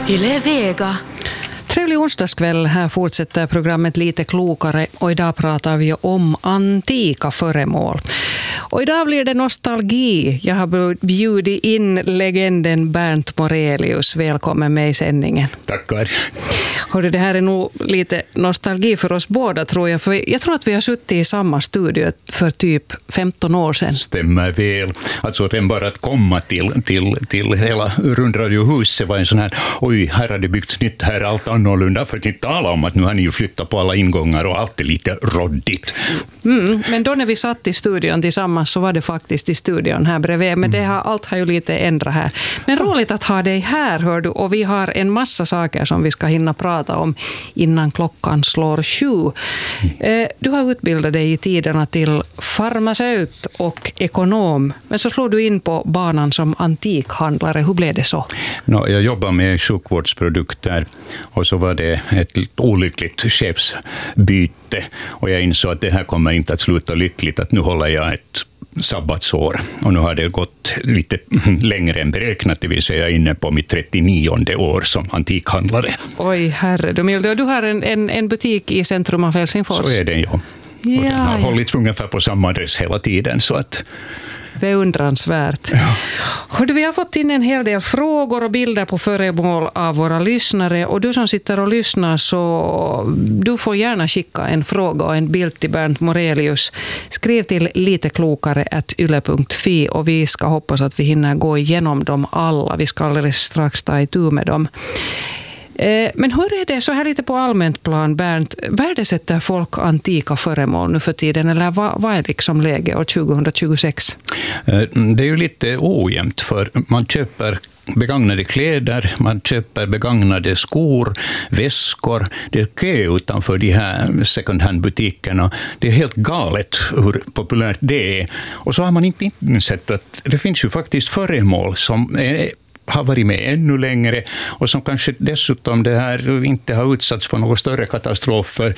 Yle Vega. Trevlig onsdagskväll, här fortsätter programmet Lite klokare och idag pratar vi om antika föremål. Och idag blir det nostalgi. Jag har bjudit in legenden Bernt Morelius. Välkommen med i sändningen. Tackar. Hörde, det här är nog lite nostalgi för oss båda, tror jag. För jag tror att vi har suttit i samma studio för typ 15 år sedan. Stämmer väl. Alltså den bara att komma till hela rundradiohuset var en sån här, oj, här har det byggts nytt, här är allt annorlunda, för att inte tala om att nu har ni ju flyttat på alla ingångar och allt är lite roddigt. Men då när vi satt i studion tillsammans så var det faktiskt i studion här bredvid. Men allt har ju lite ändrat här. Men roligt att ha dig här, hör du. Och vi har en massa saker som vi ska hinna prata om innan klockan slår 7. Du har utbildat dig i tiderna till farmaceut och ekonom. Men så slår du in på banan som antikhandlare. Hur blev det så? Jag jobbar med sjukvårdsprodukter och så var det ett olyckligt chefsbyte. Och jag insåg att det här kommer inte att sluta lyckligt, att nu håller jag ett sabbatsår. Och nu har det gått lite längre än beräknat, det vill säga inne på mitt 39:e år som antikhandlare. Oj, herre. Du har en butik i centrum av Helsingfors. Så är den, ja. Och den har hållit ungefär på samma adress hela tiden, så att... Beundransvärt. Ja. Hörde, vi har fått in en hel del frågor och bilder på föremål av våra lyssnare. Och du som sitter och lyssnar, så du får gärna skicka en fråga och en bild till Bernt Morelius. Skriv till liteklokare@yle.fi och vi ska hoppas att vi hinner gå igenom dem alla. Vi ska alldeles strax ta itu med dem. Men hur är det så här lite på allmänt plan, Bernt? Värdesätter folk antika föremål nu för tiden, eller vad är liksom läge år 2026? Det är ju lite ojämnt, för man köper begagnade kläder, man köper begagnade skor, väskor. Det är kö utanför de här second hand-butikerna. Det är helt galet hur populärt det är. Och så har man inte insett att det finns ju faktiskt föremål som har varit med ännu längre och som kanske dessutom det här inte har utsatts för någon större katastrof, för